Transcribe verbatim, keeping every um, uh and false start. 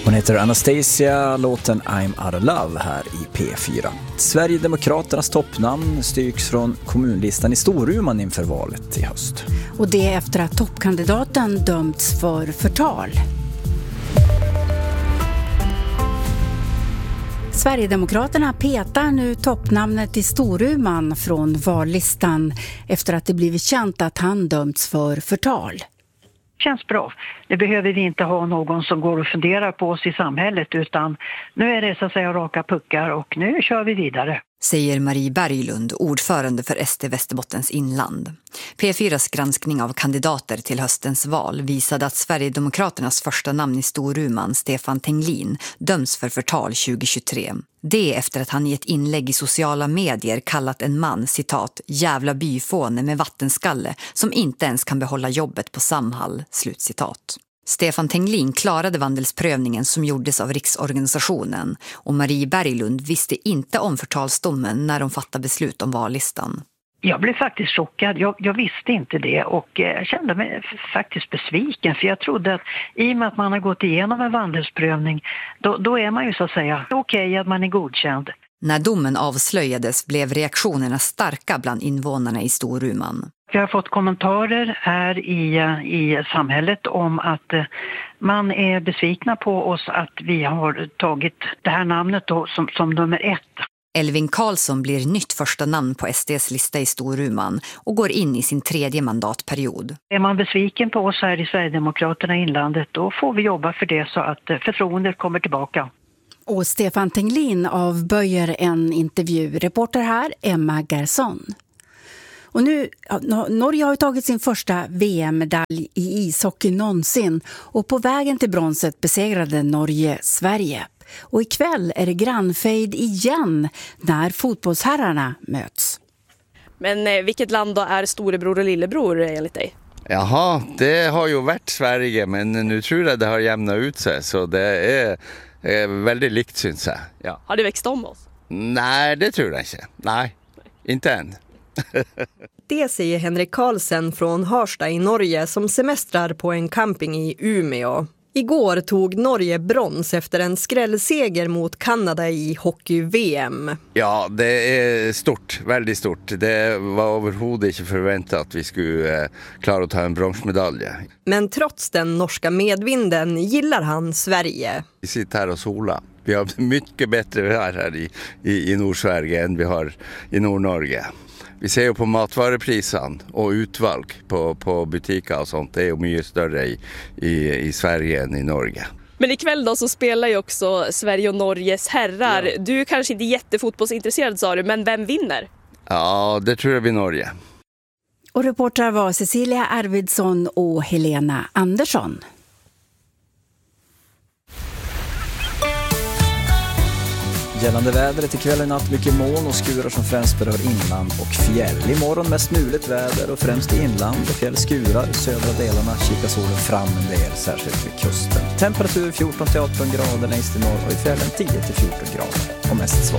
Hon heter Anastasia, låten I'm Out of Love här i P fyra. Sverigedemokraternas toppnamn styrks från kommunlistan i Storuman inför valet i höst. Och det efter att toppkandidaten dömts för förtal. Sverigedemokraterna petar nu toppnamnet i Storuman från vallistan efter att det blivit känt att han dömts för förtal. Känns bra. Det behöver vi inte ha någon som går och funderar på oss i samhället, utan nu är det så att säga raka puckar och nu kör vi vidare. Säger Marie Berglund, ordförande för S D Västerbottens inland. P fyras granskning av kandidater till höstens val visade att Sverigedemokraternas första namn i Storuman, Stefan Tenglin, döms för förtal tjugohundratjugotre. Det efter att han i ett inlägg i sociala medier kallat en man, citat, jävla byfåne med vattenskalle som inte ens kan behålla jobbet på Samhall, slutcitat. Stefan Tenglin klarade vandelsprövningen som gjordes av riksorganisationen och Marie Berglund visste inte om förtalsdomen när de fattade beslut om vallistan. Jag blev faktiskt chockad. Jag, jag visste inte det och eh, kände mig faktiskt besviken, för jag trodde att i och med att man har gått igenom en vandelsprövning då, då är man ju så att säga okej okay, att man är godkänd. När domen avslöjades blev reaktionerna starka bland invånarna i Storuman. Jag har fått kommentarer här i, i samhället om att man är besvikna på oss att vi har tagit det här namnet då som, som nummer ett. Elvin Karlsson blir nytt första namn på S D:s lista i Storuman och går in i sin tredje mandatperiod. Är man besviken på oss här i Sverigedemokraterna i inlandet, då får vi jobba för det så att förtroendet kommer tillbaka. Och Stefan Tenglin avböjer en intervju. Reporter här, Emma Gerson. Och nu, ja, Norge har ju tagit sin första V M-medalj i ishockey någonsin och på vägen till bronset besegrade Norge Sverige. Och ikväll är det grannfejd igen när fotbollsherrarna möts. Men eh, vilket land då är storebror och lillebror enligt dig? Jaha, det har ju varit Sverige, men nu tror jag det har jämnat ut sig, så det är, är väldigt likt, syns jag. Ja. Har det växt om oss? Nej, det tror jag inte. Nej, inte än. Det säger Henrik Karlsen från Harstad i Norge som semestrar på en camping i Umeå. Igår tog Norge brons efter en skrällseger mot Kanada i hockey-V M. Ja, det är stort, väldigt stort. Det var överhuvudtaget inte förväntat att vi skulle eh, klara att ta en bronsmedalj. Men trots den norska medvinden gillar han Sverige. Vi sitter här och sola. Vi har mycket bättre här, här i, i, i Nordsverige än vi har i Nordnorge. Vi ser ju på matvaruprisan och utvalg på, på butiker och sånt. Det är ju mycket större i, i, i Sverige än i Norge. Men ikväll då så spelar ju också Sverige och Norges herrar. Ja. Du är kanske inte jättefotbollsintresserad, sa du, men vem vinner? Ja, det tror jag blir Norge. Och reportrar var Cecilia Arvidsson och Helena Andersson. Gällande vädret ikväll i natt mycket moln och skurar som främst berör inland och fjäll. Imorgon mest muligt väder och främst i inland och fjällskurar. I södra delarna kikar solen fram en del, särskilt vid kusten. Temperatur fjorton till arton grader längst i norr och i fjällen tio till fjorton grader och mest svårt.